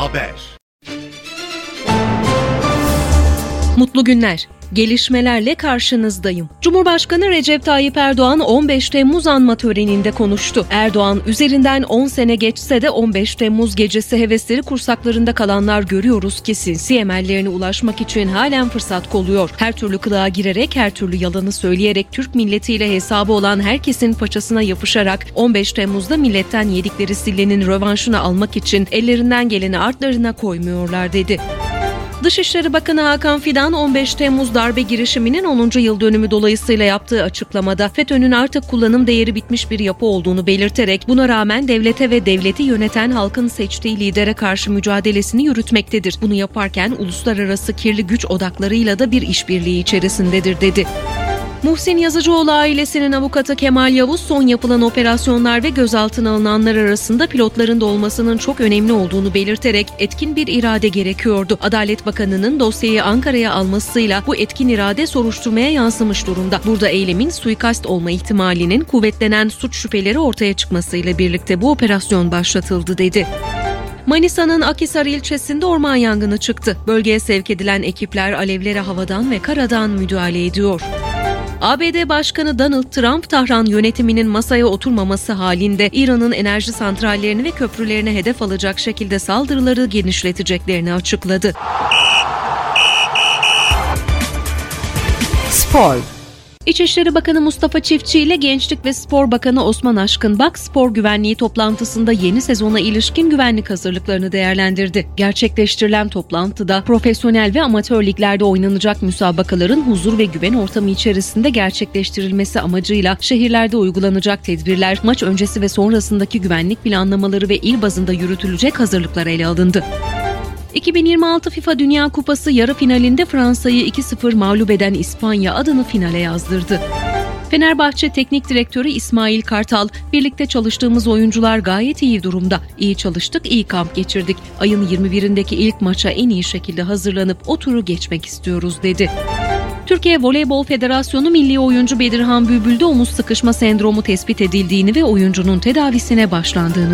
Haber. Mutlu günler. Gelişmelerle karşınızdayım. Cumhurbaşkanı Recep Tayyip Erdoğan 15 Temmuz anma töreninde konuştu. Erdoğan, üzerinden 10 sene geçse de 15 Temmuz gecesi hevesleri kursaklarında kalanlar görüyoruz ki sinsi emellerine ulaşmak için halen fırsat kolluyor. Her türlü kılığa girerek, her türlü yalanı söyleyerek Türk milletiyle hesabı olan herkesin paçasına yapışarak 15 Temmuz'da milletten yedikleri sillenin rövanşını almak için ellerinden geleni artlarına koymuyorlar dedi. Dışişleri Bakanı Hakan Fidan, 15 Temmuz darbe girişiminin 10. yıl dönümü dolayısıyla yaptığı açıklamada FETÖ'nün artık kullanım değeri bitmiş bir yapı olduğunu belirterek buna rağmen devlete ve devleti yöneten halkın seçtiği lidere karşı mücadelesini yürütmektedir. Bunu yaparken uluslararası kirli güç odaklarıyla da bir işbirliği içerisindedir dedi. Muhsin Yazıcıoğlu ailesinin avukatı Kemal Yavuz, son yapılan operasyonlar ve gözaltına alınanlar arasında pilotların da olmasının çok önemli olduğunu belirterek etkin bir irade gerekiyordu. Adalet Bakanı'nın dosyayı Ankara'ya almasıyla bu etkin irade soruşturmaya yansımış durumda. Burada eylemin suikast olma ihtimalinin kuvvetlenen suç şüpheleri ortaya çıkmasıyla birlikte bu operasyon başlatıldı dedi. Manisa'nın Akhisar ilçesinde orman yangını çıktı. Bölgeye sevk edilen ekipler alevlere havadan ve karadan müdahale ediyor. ABD Başkanı Donald Trump, Tahran yönetiminin masaya oturmaması halinde İran'ın enerji santrallerini ve köprülerini hedef alacak şekilde saldırıları genişleteceklerini açıkladı. Spor. İçişleri Bakanı Mustafa Çiftçi ile Gençlik ve Spor Bakanı Osman Aşkınbak, spor güvenliği toplantısında yeni sezona ilişkin güvenlik hazırlıklarını değerlendirdi. Gerçekleştirilen toplantıda profesyonel ve amatör liglerde oynanacak müsabakaların huzur ve güven ortamı içerisinde gerçekleştirilmesi amacıyla şehirlerde uygulanacak tedbirler, maç öncesi ve sonrasındaki güvenlik planlamaları ve il bazında yürütülecek hazırlıklar ele alındı. 2026 FIFA Dünya Kupası yarı finalinde Fransa'yı 2-0 mağlup eden İspanya adını finale yazdırdı. Fenerbahçe Teknik Direktörü İsmail Kartal, birlikte çalıştığımız oyuncular gayet iyi durumda. İyi çalıştık, iyi kamp geçirdik. Ayın 21'indeki ilk maça en iyi şekilde hazırlanıp o turu geçmek istiyoruz dedi. Türkiye Voleybol Federasyonu milli oyuncu Bedirhan Bülbül'de omuz sıkışma sendromu tespit edildiğini ve oyuncunun tedavisine başlandığını